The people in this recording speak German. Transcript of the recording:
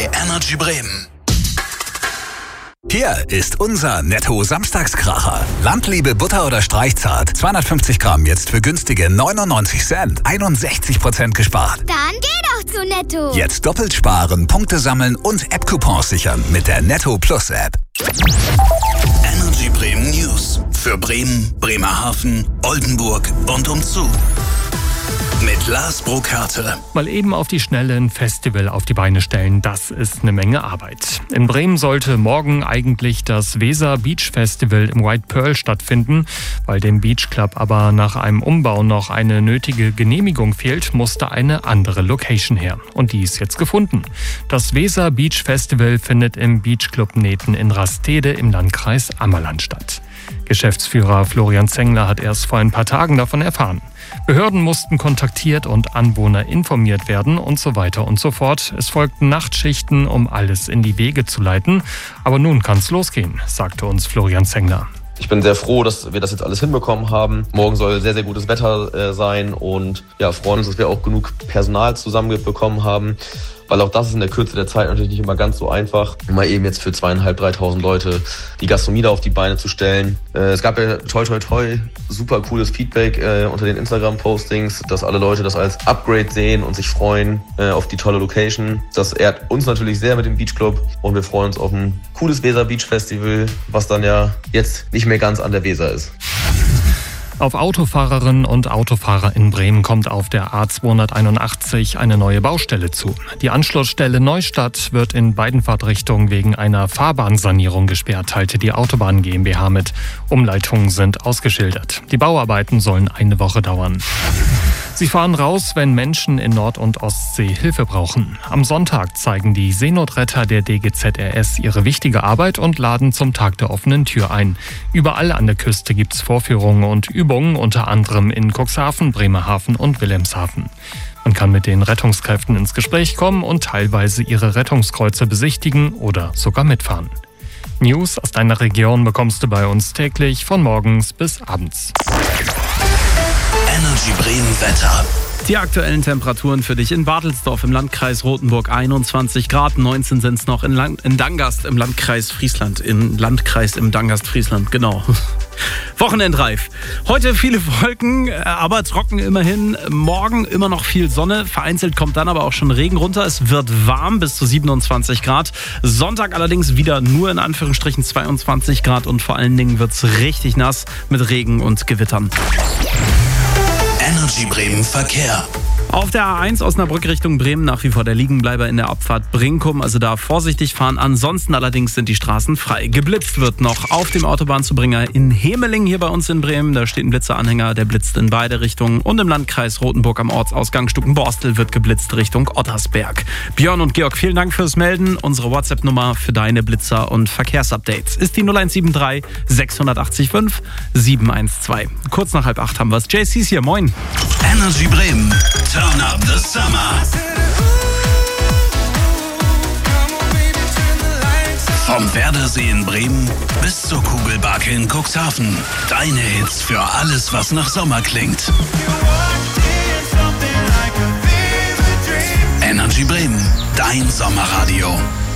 bei Energy Bremen. Hier ist unser Netto-Samstagskracher. Landliebe Butter oder Streichzart. 250 Gramm jetzt für günstige 99 Cent. 61% gespart. Dann geh doch zu Netto. Jetzt doppelt sparen, Punkte sammeln und App-Coupons sichern mit der Netto Plus App. Energy Bremen News. Für Bremen, Bremerhaven, Oldenburg und umzu. Mit Lars Brokarte. Mal eben auf die Schnelle ein Festival auf die Beine stellen, das ist eine Menge Arbeit. In Bremen sollte morgen eigentlich das Weser Beach Festival im White Pearl stattfinden. Weil dem Beach Club aber nach einem Umbau noch eine nötige Genehmigung fehlt, musste eine andere Location her. Und die ist jetzt gefunden. Das Weser Beach Festival findet im Beach Club Neten in Rastede im Landkreis Ammerland statt. Geschäftsführer Florian Zengler hat erst vor ein paar Tagen davon erfahren. Behörden mussten kontaktiert und Anwohner informiert werden und so weiter und so fort. Es folgten Nachtschichten, um alles in die Wege zu leiten. Aber nun kann's losgehen, sagte uns Florian Zengler. Ich bin sehr froh, dass wir das jetzt alles hinbekommen haben. Morgen soll sehr, sehr gutes Wetter sein und ja, freuen uns, dass wir auch genug Personal zusammenbekommen haben. Weil auch das ist in der Kürze der Zeit natürlich nicht immer ganz so einfach, mal eben jetzt für 2.500, 3.000 Leute die Gastronomie da auf die Beine zu stellen. Es gab ja toi, super cooles Feedback unter den Instagram-Postings, dass alle Leute das als Upgrade sehen und sich freuen auf die tolle Location. Das ehrt uns natürlich sehr mit dem Beach Club und wir freuen uns auf ein cooles Weser Beach Festival, was dann ja jetzt nicht mehr ganz an der Weser ist. Auf Autofahrerinnen und Autofahrer in Bremen kommt auf der A281 eine neue Baustelle zu. Die Anschlussstelle Neustadt wird in beiden Fahrtrichtungen wegen einer Fahrbahnsanierung gesperrt, teilte die Autobahn GmbH mit. Umleitungen sind ausgeschildert. Die Bauarbeiten sollen eine Woche dauern. Sie fahren raus, wenn Menschen in Nord- und Ostsee Hilfe brauchen. Am Sonntag zeigen die Seenotretter der DGZRS ihre wichtige Arbeit und laden zum Tag der offenen Tür ein. Überall an der Küste gibt's Vorführungen und Übungen, unter anderem in Cuxhaven, Bremerhaven und Wilhelmshaven. Man kann mit den Rettungskräften ins Gespräch kommen und teilweise ihre Rettungskreuze besichtigen oder sogar mitfahren. News aus deiner Region bekommst du bei uns täglich von morgens bis abends. Energy Bremen Wetter. Die aktuellen Temperaturen für dich in Bartelsdorf im Landkreis Rothenburg 21 Grad, 19 sind es noch in Dangast im Landkreis Friesland. Genau. Wochenendreif. Heute viele Wolken, aber trocken immerhin. Morgen immer noch viel Sonne. Vereinzelt kommt dann aber auch schon Regen runter. Es wird warm bis zu 27 Grad. Sonntag allerdings wieder nur in Anführungsstrichen 22 Grad und vor allen Dingen wird es richtig nass mit Regen und Gewittern. Energy Bremen Verkehr. Auf der A1 Osnabrück Richtung Bremen nach wie vor der Liegenbleiber in der Abfahrt Brinkum, also da vorsichtig fahren. Ansonsten allerdings sind die Straßen frei. Geblitzt wird noch auf dem Autobahnzubringer in Hemeling hier bei uns in Bremen. Da steht ein Blitzeranhänger, der blitzt in beide Richtungen. Und im Landkreis Rothenburg am Ortsausgang Stukenborstel wird geblitzt Richtung Ottersberg. Björn und Georg, vielen Dank fürs Melden. Unsere WhatsApp-Nummer für deine Blitzer- und Verkehrsupdates ist die 0173 680 5 712. Kurz nach 7:30 haben wir es. JC's hier, moin. Energy Bremen. Turn up the summer. Vom Werdersee in Bremen bis zur Kugelbarke in Cuxhaven. Deine Hits für alles, was nach Sommer klingt. Energy Bremen, dein Sommerradio.